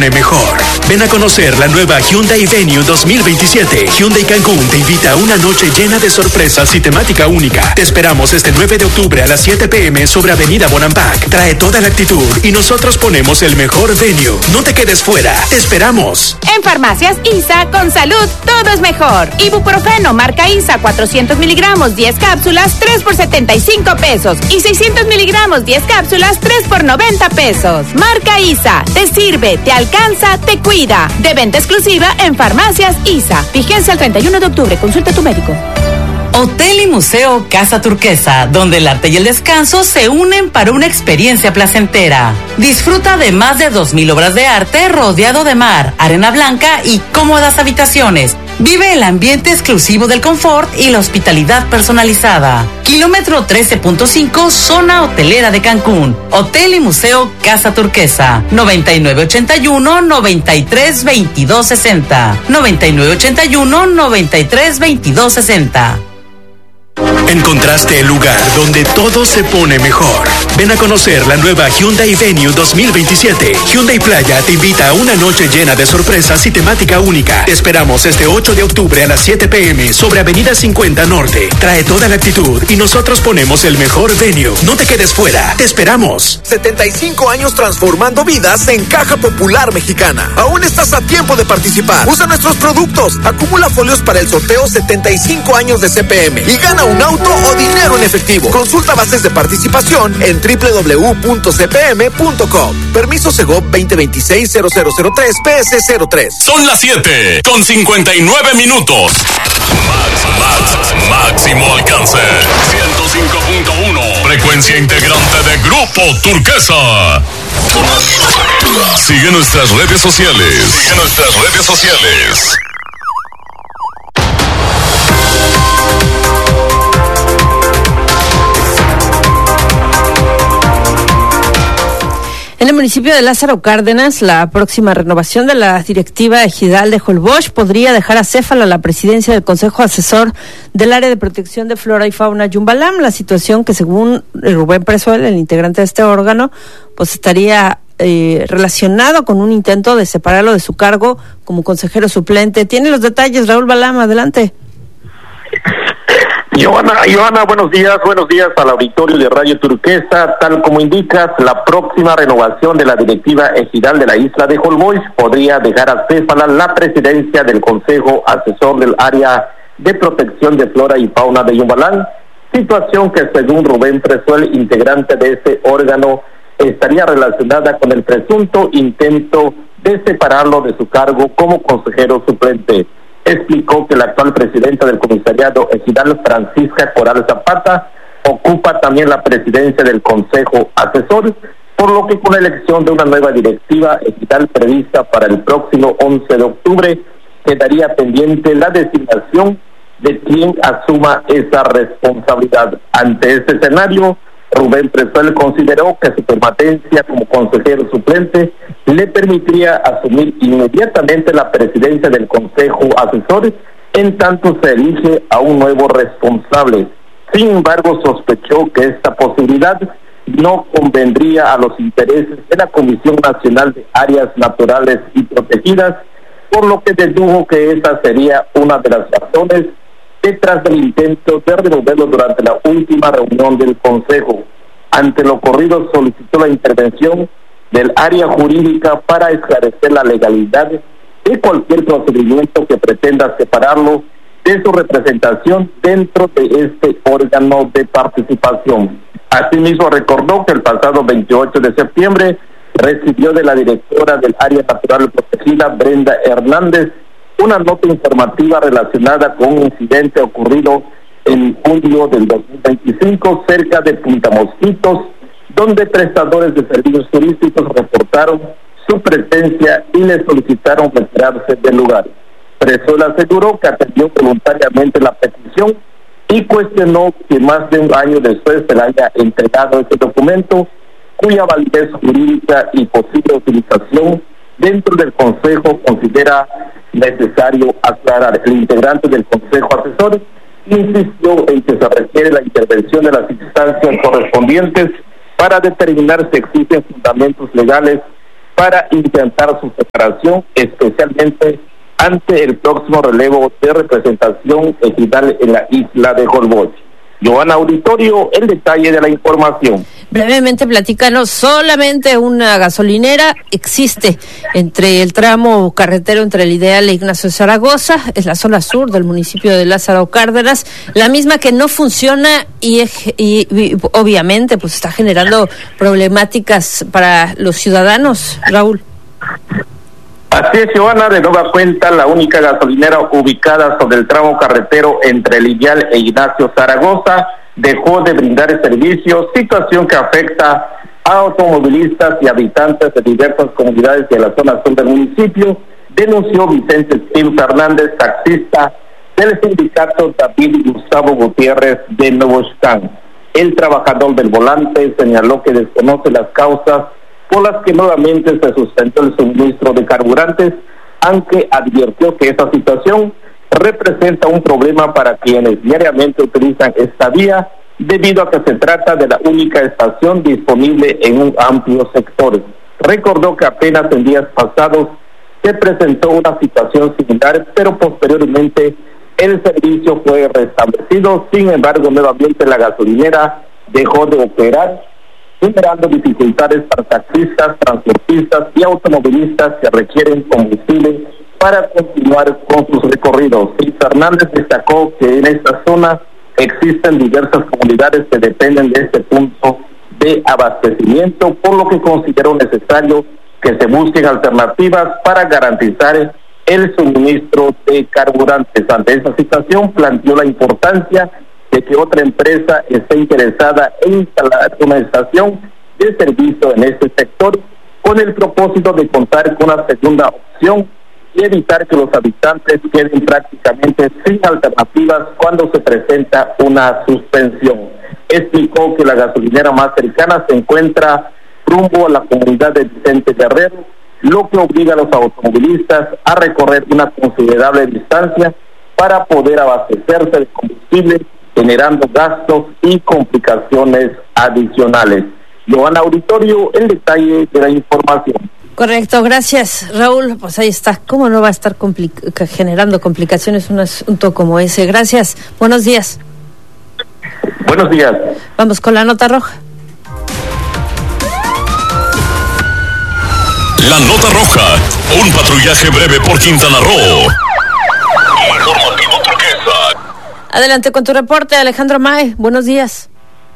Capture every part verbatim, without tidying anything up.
Mejor. Ven a conocer la nueva Hyundai Venue dos mil veintisiete. Hyundai Cancún te invita a una noche llena de sorpresas y temática única. Te esperamos este nueve de octubre a las siete pe eme sobre Avenida Bonampak. Trae toda la actitud y nosotros ponemos el mejor venue. No te quedes fuera. Te esperamos. En Farmacias ISA, con salud, todo es mejor. Ibuprofeno, marca ISA, cuatrocientos miligramos, diez cápsulas, tres por setenta y cinco pesos. Y seiscientos miligramos, diez cápsulas, tres por noventa pesos. Marca ISA, te sirve, te alcanza, te cuida. De venta exclusiva en Farmacias ISA. Vigencia el treinta y uno de octubre. Consulta a tu médico. Hotel y Museo Casa Turquesa, donde el arte y el descanso se unen para una experiencia placentera. Disfruta de más de dos mil obras de arte rodeado de mar, arena blanca y cómodas habitaciones. Vive el ambiente exclusivo del confort y la hospitalidad personalizada. Kilómetro trece punto cinco, zona hotelera de Cancún. Hotel y Museo Casa Turquesa. noventa y nueve ochenta y uno, noventa y tres veintidós sesenta. noventa y nueve ochenta y uno, noventa y tres veintidós sesenta. Encontraste el lugar donde todo se pone mejor. Ven a conocer la nueva Hyundai Venue dos mil veintisiete. Hyundai Playa te invita a una noche llena de sorpresas y temática única. Te esperamos este ocho de octubre a las siete pe eme sobre Avenida cincuenta Norte. Trae toda la actitud y nosotros ponemos el mejor venue. No te quedes fuera. Te esperamos. setenta y cinco años transformando vidas en Caja Popular Mexicana. Aún estás a tiempo de participar. Usa nuestros productos. Acumula folios para el sorteo setenta y cinco años de ce pe eme y gana un auto o dinero en efectivo. Consulta bases de participación en doble u doble u doble u punto c p m punto com. Permiso Segov veinte veintiséis cero cero cero tres P S cero tres. Son las siete con cincuenta y nueve minutos. Max, Max, máximo alcance. ciento cinco punto uno. Frecuencia integrante de Grupo Turquesa. Sigue nuestras redes sociales. Sigue nuestras redes sociales. En el municipio de Lázaro Cárdenas, la próxima renovación de la directiva ejidal de Holbox podría dejar acéfala la presidencia del Consejo Asesor del Área de Protección de Flora y Fauna Yumbalam, la situación que según Rubén Presuel, el integrante de este órgano, pues estaría eh, relacionado con un intento de separarlo de su cargo como consejero suplente. Tiene los detalles Raúl Balam, adelante. Joana, Joana, buenos días, buenos días al auditorio de Radio Turquesa. Tal como indicas, la próxima renovación de la directiva ejidal de la isla de Holbox podría dejar acéfala la presidencia del Consejo Asesor del Área de Protección de Flora y Fauna de Yumbalam, situación que según Rubén Presuel, integrante de ese órgano, estaría relacionada con el presunto intento de separarlo de su cargo como consejero suplente. Explicó que la actual presidenta del comisariado ejidal, Francisca Coral Zapata, ocupa también la presidencia del Consejo Asesor, por lo que con la elección de una nueva directiva ejidal prevista para el próximo once de octubre, quedaría pendiente la designación de quien asuma esa responsabilidad. Ante este escenario, Rubén Presuel consideró que su permanencia como consejero suplente le permitiría asumir inmediatamente la presidencia del Consejo Asesor en tanto se elige a un nuevo responsable. Sin embargo, sospechó que esta posibilidad no convendría a los intereses de la Comisión Nacional de Áreas Naturales y Protegidas, por lo que dedujo que esa sería una de las razones detrás del intento de removerlo durante la última reunión del Consejo. Ante lo ocurrido, solicitó la intervención del área jurídica para esclarecer la legalidad de cualquier procedimiento que pretenda separarlo de su representación dentro de este órgano de participación. Asimismo, recordó que el pasado veintiocho de septiembre recibió de la directora del área natural protegida, Brenda Hernández, una nota informativa relacionada con un incidente ocurrido en julio del dos mil veinticinco cerca de Punta Mosquitos, donde prestadores de servicios turísticos reportaron su presencia y le solicitaron retirarse del lugar. Presuel aseguró que atendió voluntariamente la petición y cuestionó que más de un año después se le haya entregado ese documento, cuya validez jurídica y posible utilización dentro del Consejo considera necesario aclarar. El integrante del Consejo Asesor insistió en que se requiere la intervención de las instancias correspondientes para determinar si existen fundamentos legales para intentar su separación, especialmente ante el próximo relevo de representación ejidal en la isla de Holbox. Joana Auditorio, el detalle de la información. Brevemente, platícanos, solamente una gasolinera existe entre el tramo carretero entre el Ideal e Ignacio Zaragoza, es la zona sur del municipio de Lázaro Cárdenas, la misma que no funciona y, y, y obviamente pues está generando problemáticas para los ciudadanos, Raúl. Así es, Joana, de nueva cuenta, la única gasolinera ubicada sobre el tramo carretero entre el Ideal e Ignacio Zaragoza dejó de brindar servicios, situación que afecta a automovilistas y habitantes de diversas comunidades de la zona sur del municipio, denunció Vicente Tim Fernández, taxista del sindicato David Gustavo Gutiérrez de Novochcán. El trabajador del volante señaló que desconoce las causas por las que nuevamente se suspendió el suministro de carburantes, aunque advirtió que esa situación representa un problema para quienes diariamente utilizan esta vía, debido a que se trata de la única estación disponible en un amplio sector. Recordó que apenas en días pasados se presentó una situación similar, pero posteriormente el servicio fue restablecido. Sin embargo, nuevamente la gasolinera dejó de operar, generando dificultades para taxistas, transportistas y automovilistas que requieren combustible para continuar con sus recorridos. Y Fernández destacó que en esta zona existen diversas comunidades que dependen de este punto de abastecimiento, por lo que consideró necesario que se busquen alternativas para garantizar el suministro de carburantes. Ante esta situación, planteó la importancia de que otra empresa esté interesada en instalar una estación de servicio en este sector, con el propósito de contar con una segunda opción y evitar que los habitantes queden prácticamente sin alternativas cuando se presenta una suspensión. Explicó que la gasolinera más cercana se encuentra rumbo a la comunidad de Vicente Guerrero, lo que obliga a los automovilistas a recorrer una considerable distancia para poder abastecerse de combustible, generando gastos y complicaciones adicionales. Joana Auditorio, el detalle de la información. Correcto, gracias, Raúl. Pues ahí está. ¿Cómo no va a estar complica- generando complicaciones un asunto como ese? Gracias. Buenos días. Buenos días. Vamos con la nota roja. La nota roja, un patrullaje breve por Quintana Roo. Informativo Turquesa. Adelante con tu reporte, Alejandro Mae. Buenos días.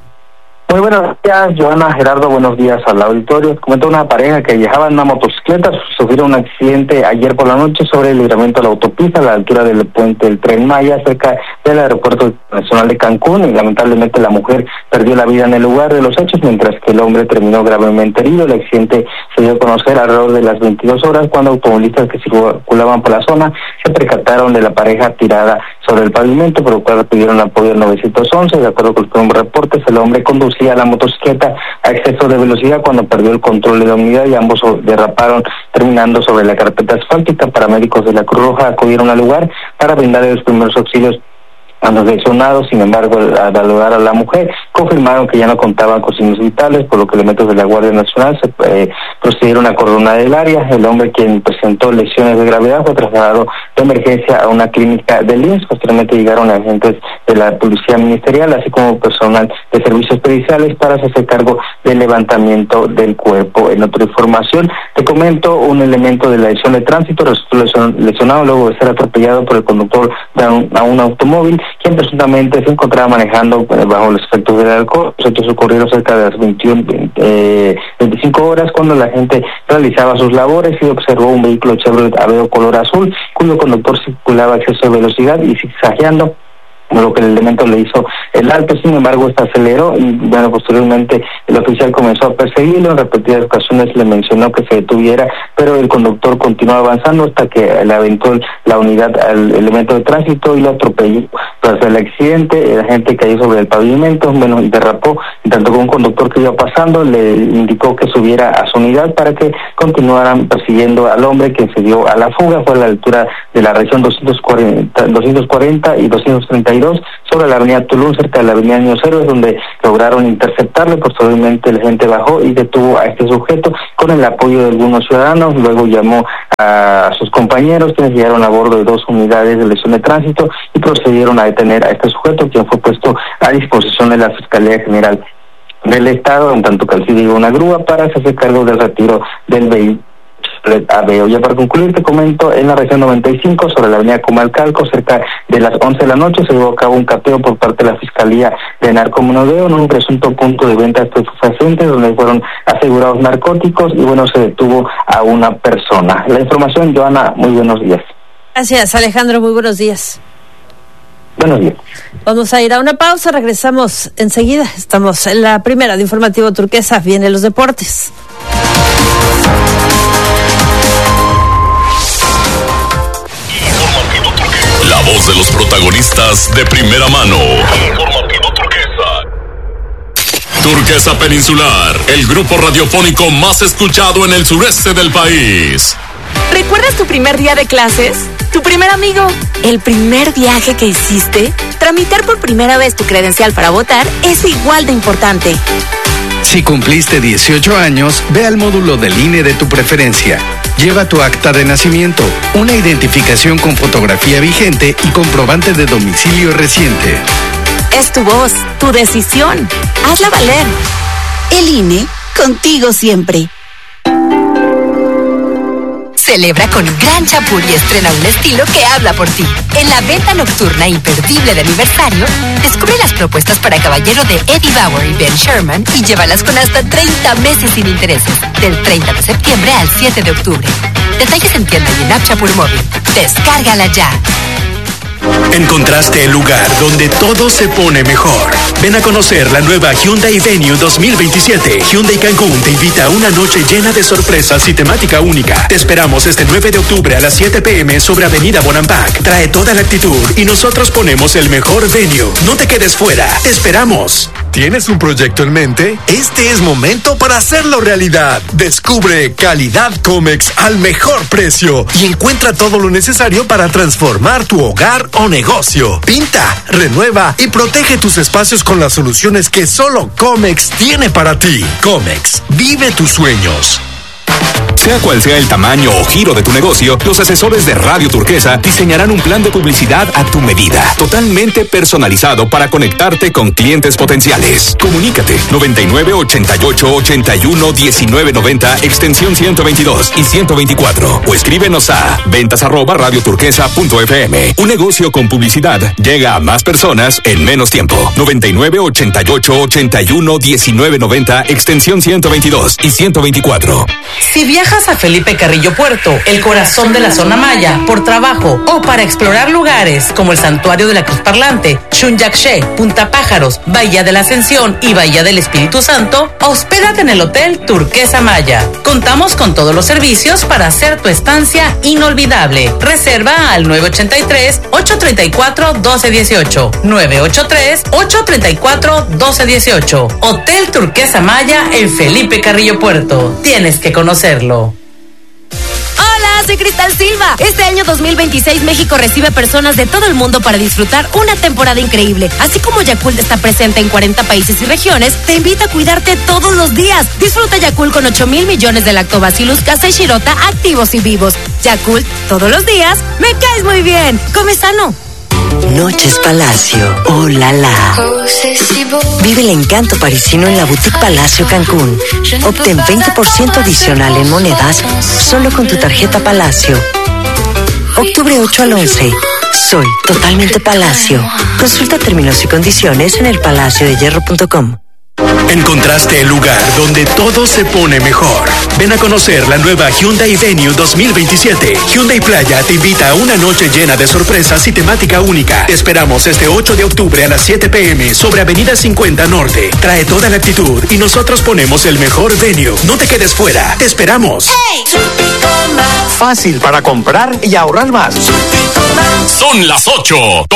Muy buenos días, Joana, Gerardo, buenos días al auditorio. Comentó una pareja que viajaba en una motocicleta, sufrieron un accidente ayer por la noche sobre el libramiento de la autopista a la altura del puente del Tren Maya, cerca del aeropuerto internacional de Cancún, y lamentablemente la mujer perdió la vida en el lugar de los hechos, mientras que el hombre terminó gravemente herido. El accidente se dio a conocer alrededor de las veintidós horas, cuando automovilistas que circulaban por la zona se percataron de la pareja tirada sobre el pavimento, por lo cual pidieron apoyo al nueve once. De acuerdo con los primeros reportes, el hombre conducía a la motocicleta a exceso de velocidad cuando perdió el control de la unidad y ambos derraparon, terminando sobre la carpeta asfáltica. Paramédicos de la Cruz Roja acudieron al lugar para brindarle los primeros auxilios a los lesionados. Sin embargo, al saludar a la mujer, confirmaron que ya no contaban con signos vitales, por lo que elementos de la Guardia Nacional se eh, procedieron a cordonar el área. El hombre, quien presentó lesiones de gravedad, fue trasladado de emergencia a una clínica del I M S S. Posteriormente llegaron agentes de la Policía Ministerial, así como personal de servicios periciales, para hacerse cargo del levantamiento del cuerpo. En otra información, te comento, un elemento de la dirección de tránsito resultó lesionado luego de ser atropellado por el conductor de un, a un automóvil, quien presuntamente se encontraba manejando bajo los efectos del alcohol. Los hechos ocurrieron cerca de las veintiuna, eh, veinticinco horas, cuando la gente realizaba sus labores y observó un vehículo Chevrolet Aveo color azul, cuyo conductor circulaba a exceso de velocidad y zigzagueando, por lo que el elemento le hizo el alto. Sin embargo, este aceleró y, bueno, posteriormente el oficial comenzó a perseguirlo. En repetidas ocasiones le mencionó que se detuviera, pero el conductor continuó avanzando hasta que le aventó la unidad al elemento de tránsito y lo atropelló. Tras el accidente, la gente cayó sobre el pavimento, bueno, y derrapó, y tanto con un conductor que iba pasando le indicó que subiera a su unidad para que continuaran persiguiendo al hombre, quien se dio a la fuga. Fue a la altura de la región doscientos cuarenta, doscientos cuarenta y doscientos treinta y dos sobre la avenida Tulum, cerca de la avenida Niños Héroes, donde lograron interceptarle. Posteriormente el agente bajó y detuvo a este sujeto con el apoyo de algunos ciudadanos. Luego llamó a sus compañeros, quienes llegaron a bordo de dos unidades de dirección de tránsito y procedieron a detener a este sujeto, quien fue puesto a disposición de la Fiscalía General del Estado, en tanto que al llegó una grúa para hacerse cargo del retiro del vehículo. Ya para concluir, te comento, en la región noventa y cinco, sobre la avenida Comalcalco, cerca de las once de la noche, se llevó a cabo un cateo por parte de la Fiscalía de Narcomenudeo en un presunto punto de venta de estupefacientes, donde fueron asegurados narcóticos y bueno, se detuvo a una persona. La información, Joana, muy buenos días. Gracias, Alejandro, muy buenos días. Buenos días. Vamos a ir a una pausa, regresamos enseguida. Estamos en la primera de Informativo Turquesa, vienen los deportes. La voz de los protagonistas de primera mano. Informativo Turquesa. Turquesa Peninsular, el grupo radiofónico más escuchado en el sureste del país. ¿Recuerdas tu primer día de clases? ¿Tu primer amigo? ¿El primer viaje que hiciste? Tramitar por primera vez tu credencial para votar es igual de importante. Si cumpliste dieciocho años, ve al módulo del I N E de tu preferencia. Lleva tu acta de nacimiento, una identificación con fotografía vigente y comprobante de domicilio reciente. Es tu voz, tu decisión. Hazla valer. El I N E, contigo siempre. Celebra con Gran Chapur y estrena un estilo que habla por ti. En la venta nocturna imperdible de aniversario, descubre las propuestas para caballero de Eddie Bauer y Ben Sherman y llévalas con hasta treinta meses sin intereses, del treinta de septiembre al siete de octubre. Detalles en tienda y en app Chapur Móvil. Descárgala ya. Encontraste el lugar donde todo se pone mejor. Ven a conocer la nueva Hyundai Venue dos mil veintisiete. Hyundai Cancún te invita a una noche llena de sorpresas y temática única. Te esperamos este nueve de octubre a las siete pe eme sobre Avenida Bonampak. Trae toda la actitud y nosotros ponemos el mejor venue. No te quedes fuera. Te esperamos. ¿Tienes un proyecto en mente? Este es momento para hacerlo realidad. Descubre Calidad Comex al mejor precio y encuentra todo lo necesario para transformar tu hogar o negocio. Pinta, renueva y protege tus espacios con las soluciones que solo Comex tiene para ti. Comex, vive tus sueños. Sea cual sea el tamaño o giro de tu negocio, los asesores de Radio Turquesa diseñarán un plan de publicidad a tu medida, totalmente personalizado para conectarte con clientes potenciales. Comunícate noventa y nueve, ochenta y ocho, ochenta y uno, diecinueve noventa, extensión ciento veintidós y ciento veinticuatro, o escríbenos a ventas arroba radioturquesa punto efe eme. Un negocio con publicidad llega a más personas en menos tiempo. noventa y nueve, ochenta y ocho, ochenta y uno, diecinueve noventa, extensión ciento veintidós y ciento veinticuatro. Si viajas a Felipe Carrillo Puerto, el corazón de la zona maya, por trabajo o para explorar lugares como el Santuario de la Cruz Parlante, Shunyakshe, Punta Pájaros, Bahía de la Ascensión y Bahía del Espíritu Santo, hospédate en el Hotel Turquesa Maya. Contamos con todos los servicios para hacer tu estancia inolvidable. Reserva al nueve ocho tres, ocho tres cuatro, uno dos uno ocho, nueve ocho tres, ocho tres cuatro, uno dos uno ocho. Hotel Turquesa Maya en Felipe Carrillo Puerto. Tienes que conocerlo. Hola, soy Cristal Silva. Este año dos mil veintiséis México recibe personas de todo el mundo para disfrutar una temporada increíble. Así como Yakult está presente en cuarenta países y regiones, te invita a cuidarte todos los días. Disfruta Yakult con ocho mil millones de lactobacillus casei shirota activos y vivos. Yakult, todos los días, me caes muy bien. Come sano. Noches Palacio, oh la la. Vive el encanto parisino en la Boutique Palacio Cancún. Obtén veinte por ciento adicional en monedas solo con tu tarjeta Palacio. Octubre ocho al once. Soy totalmente Palacio. Consulta términos y condiciones en el palacio de hierro punto com. Encontraste el lugar donde todo se pone mejor. Ven a conocer la nueva Hyundai Venue dos mil veintisiete. Hyundai Playa te invita a una noche llena de sorpresas y temática única. Te esperamos este ocho de octubre a las siete pe eme sobre Avenida cincuenta Norte. Trae toda la actitud y nosotros ponemos el mejor venue. No te quedes fuera. Te esperamos. Hey. Fácil para comprar y ahorrar más. Son las ocho.